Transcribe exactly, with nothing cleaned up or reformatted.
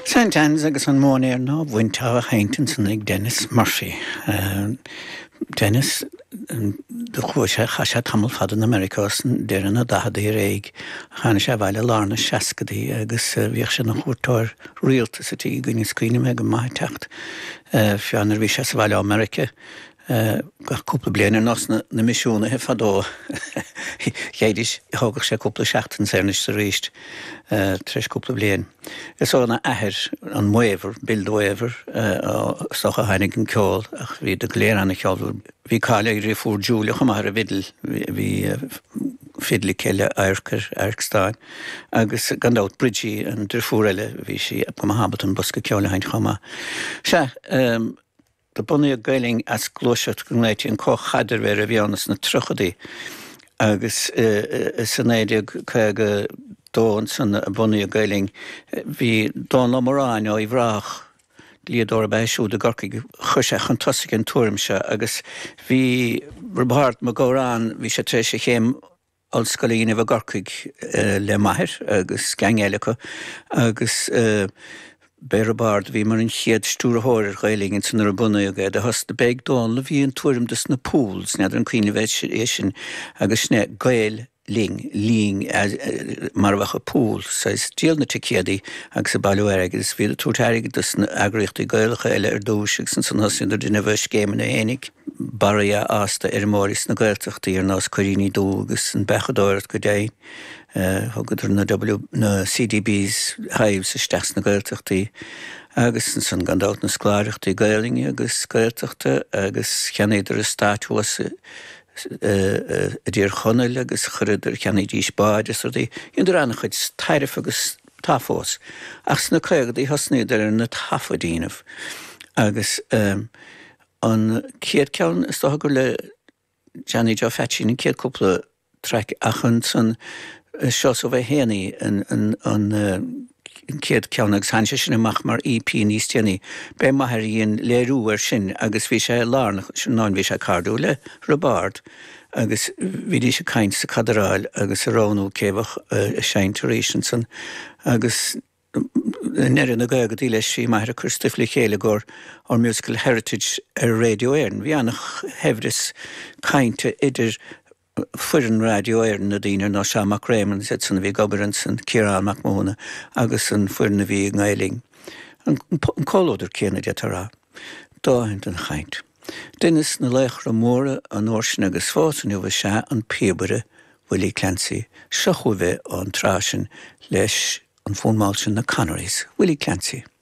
Saint Anne's agus an mór ar ná bhaintá haintin san ag Dennis Murphy. Uh, Dennis de chuise chaise tamil fad an Americas dean a dahadaí réig chana sé bhile lána seacadaí agus bhíoh sin nach chuirtáir rialta sa tí gine scríine me go maith techt fianar bhí sé sa bhile America. Uh, cúpla blian ar nás na, na misiúna he fadó chéidir thugach sé cúpla seachtain séirnis sa ríist uh, treis cúpla blian. Is ó na ahir an muéver, bildóéver uh, socha hainnig an ceol ach bhí de gléir anna ceol bhí cáile i rifúr Júlia chumar a vidal bhí uh, fidli ceile aircar Aircstáin agus gandát Bridgie an drifúr eile bhí si go mahabbat an busca ceola hain chuma. Se um, de bunne gailing as glóisiart gnéiti an có chadar ver a bhíannas na truchadaí agus san éideag chuige dóin san bunne gailing hí dón Lomoráin ó i bhrách líadóra beisú de gorcaig chuiseach an tosig an túrimse agus hí ribhart ma górán hí sé tréis sé chéim al scolíine bh gorcaig le maithir agus gangealacha agus Berabard bhí mar an chiad stúrthóir ghailingin san ar bunna a gaid a has de beag dán le bhí an tuairim dus na pools neidir an cuine bheith é sin agus sne gail ling ling mar bhacha pool sais díal na ticeadaí agus a bailúir agus bhí a túirteirigh dus na agriochtaí gailecha eile ar dúiseach san san hosúidir duna bheith scéimena énig baria ásta ar móris na gailteachtaí ar nás choiríní dú agus an bechadóirt go déin thugadir na W na C D Bs haimh sa steachs na gailteachtaí agus san gandát na scláireachtaí gailinge agus gailteachta agus cheanidir a stáitúas a dtír chonail agus chuidir cheanidí spáidir ar dí ionidir anna chuid tairif agus tafós ach sna chuigadaí hasnéidir ar na tafadíanamh agus um, an céad ceann is tógur le Johnny Jo Fetchin an céad cúpla trec achan san seo so bheith héanaí an an céad ceann agus hainse sin amach mar E P níos téanaí be maithir íon léirú ar sin agus bhí sé lárnach sin náin bhí sé cardú le Robard agus bhí dí sé caint sa cadaráil agus a ránú cébhach a seintaréis san agus Nerin na gagadí leis sí maithir a chur stifli chéile gur ar Musical Heritage ar Radio Éireann. Bhí annach hefris cainte idir fuirin Radio Éireann na dtíanaar ná Seamach Raymond set san bhí gobaran san Ciarán MacMona agus an fuirin na bhí ngailing. An cólóidir céanna de tarrá. Dáhaint an chaint. Dunas na leichra móra an orsin agus fásan bh se an pébere Willie Clancy seachú bheith an trásin leis an fónmáil sin na Canaries. Willie Clancy.